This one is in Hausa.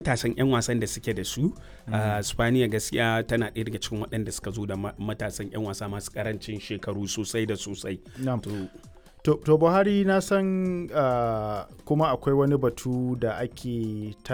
matasan 'yan wasan da suke da su Spaniya gaskiya tana ɗaya daga cikin waɗanda suka zo da matasan 'yan wasa masu karancin shekaru sosai da sosai. To Buhari na san kuma akwai wani batu da ake ta